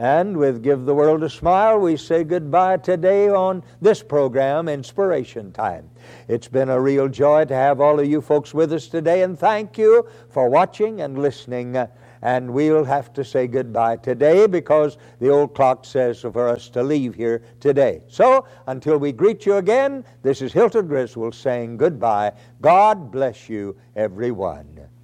And with Give the World a Smile, we say goodbye today on this program, Inspiration Time. It's been a real joy to have all of you folks with us today, and thank you for watching and listening. And we'll have to say goodbye today because the old clock says for us to leave here today. So, until we greet you again, this is Hilton Griswold saying goodbye. God bless you, everyone.